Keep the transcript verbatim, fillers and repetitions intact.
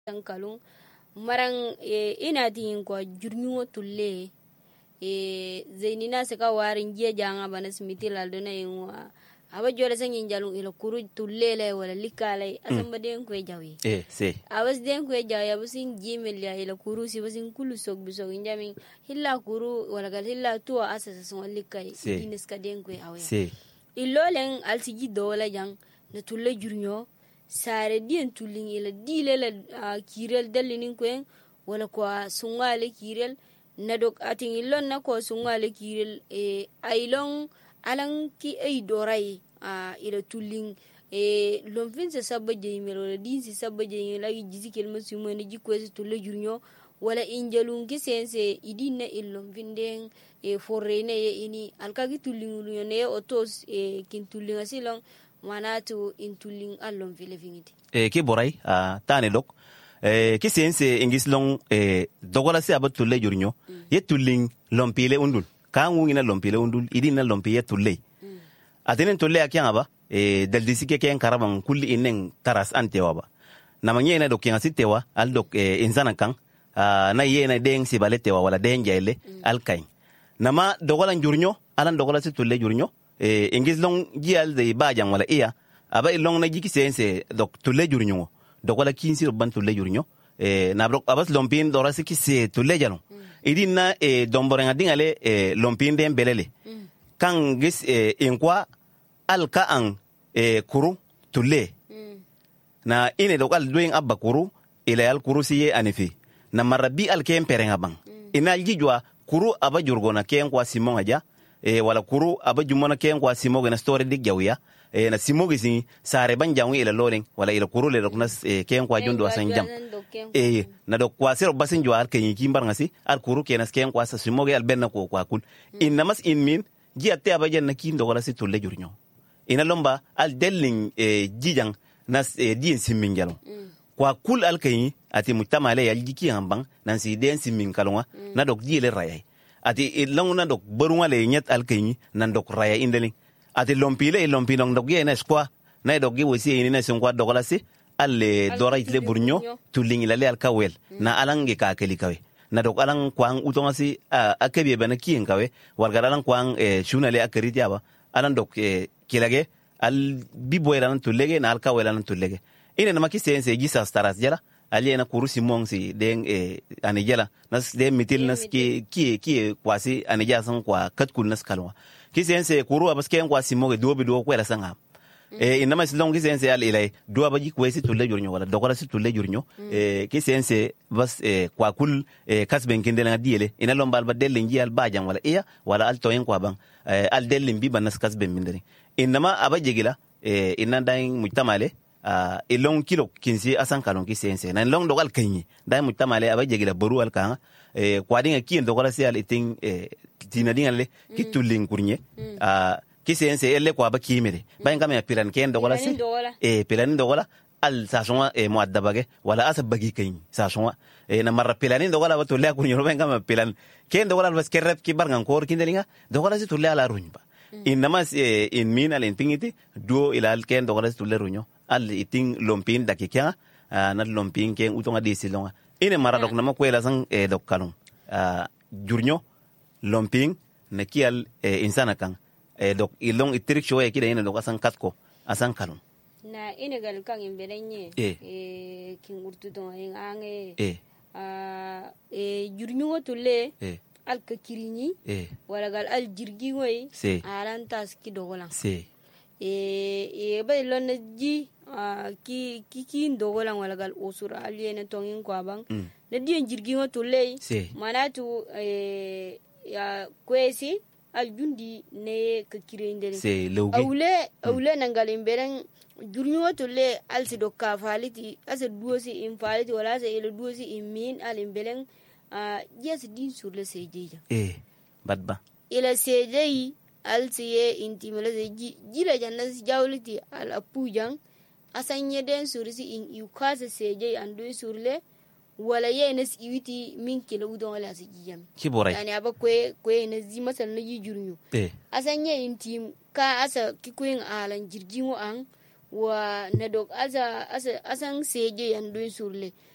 kalun marang e ina tin ko jurnyo tulle e zainina se ka warin je janga bana smiti laldo na yinwa aba jole san yin jalun ila kuru tulle le wala likale asan ba den ko jawi eh se awas den ko jawi abusin jimel ya ila kuru si basin kulu sok biso injami hilla kuru wala gal hilla to asasa son likai dinis ka den ko awe se ilolen alsigi dola jang na tulle jurnyo sare dien tulling ila dile la uh, kirel dalinin kwen wala kwa sungale kirel na dok atin ilon na ko sungale kirel e ailon alang ki ay doray uh, ila tulling e lomfin se sabba jeymel wala din se sabba jeymel lagi jizikel masumo ne jikko se tulle jurnyo wala injalun ki sense idinna illon vinden e forrene ye ini alkagi tulling ne otos e kin tulling asilon manatu intulling allon vile vingiti e ki boray a tane dok e ki sense ingis long e dogola se abatulle jurnyo mm. ye tulling lompile undul ka ngina lompile undul idina lompiye tulle mm. atenen tulle akyan ba e daldisi ke ken karaban kulli inen taras antewa ba namanye na dok yasi tewa al dok e, insana kan a na yena deng sibaletewa wala den jaile mm. al kain nama dogola jurnyo alan dogola se tulle jurnyo e ingis long gial de bajang wala iya aba long na jiki sense dok tulle jurnyo dok wala kinsi ban tulle jurnyo e na brok abas lompin dora se ki se tulle jalo mm. idina e dombore ngadingale e lompin den belele mm. kan gis e inkwa alka an e kuru tulle mm. na ine dok al doing abba kuru ila al kuru siye anifi na marabi al kem perenga bang mm. ina aljijwa kuru aba jurgona ken kwa simon aja e wala kuru aba jumona ken kwa simoge na story dig jawiya e na simoge sin sare ban jawi ila lolen wala ila kuru le dokna e ken kwa jondo asan jam e na dok kwa sero basin jwar ken yiki mbar ngasi al kuru ken as ken kwa sa simoge al benna ko kwa kul inna mas in min ji atte aba jen na kin do wala si tulle jurnyo ina lomba al delling e jijang nas e din simmin jalo kwa kul al ken ati mutamale yal jiki ambang nan si den simmin kalwa na dok ji le rayai ati languna dok barunga le nyet alkayni nan dok raya indeli ati lompile lompilong dok ye na skwa na dok ge wosi ini na sungwa dogola si alle dora itle burnyo tulingi la le alkawel na alange ka keli kawe na dok alang kwang utonga si akabe bana kien kawe warga alang kwang shuna le akari jaba alang dok kilage al biboyra nan tulege na alkawel nan tulege ine na makise sense gisa staras jala ali na kurusi mongsi den e anijala nas de mitil nas ki ki ki kwasi anija san kwa katkul nas kalwa ki sense kuru abaske kwa simoge dobi do kwela sanga e inama silong ki sense al ilay do abaji kwesi tulle jurnyo wala dogola si tulle jurnyo e ki sense bas e kwa kul e kasben kindela diele ina lombal ba delle ngi al bajang wala iya wala al toyen kwa bang al delle mbi ban nas kasben mindere inama abajegila e inna dain mujtamale Uh, ilong kilo kinsi asan kalon ki sense na long dogal kanyi dai mutamale aba jegila baru al kan e kwadinga ki dogal se al iting e tina dingale ki tulling kurnye a ki sense elle kwa ba kimere bayin kama ya piran ken dogal se e piran dogal al sasonga e muaddabage wala asa bagi kanyi sasonga e na marra piran dogal ba tulla kurnyo bayin kama piran ken dogal bas kerrep ki barngan kor kindelinga dogal se tulla ala runba inama e in min al intingiti do ila al ken dogal se tulla runyo al iting lompin dakika uh, na lompin ken utonga disilonga ine maradok na makwela sang e dok kalon uh, jurnyo lompin na kial e insana kan e dok ilong itirik showe kida ine dok asan katko asan kalon na ine gal kan imberenye e, e kin urtu don en ange e uh, e jurnyo tulle e al kakirini e wala gal al jirgi ngoy se alan tas ki dogolan se e e bay lon ji Uh, ki ki ki ndogolan wala gal usura aliene tongin kwa bang mm. na dien jirgi ngoto lei manatu e ya kwesi aljundi ne ka kirendere se lawge awle awle mm. nangal imberen jurni ngoto le alsi do ka faliti asa duosi in faliti wala sa ele duosi in min al imbelen uh, yes din sur le sejeja eh badba ila sejeyi alsi ye intimela ji jira jannas jawliti al apujang asanye den surisi in yukasa seje andu surle wala ye nas iwiti min kila udon wala sijiyam kiboray yani aba kwe kwe na zi masal na jijurnu eh asanye in tim ka asa kikuin alan jirjingo an wa na dok asa asa asan seje andu surle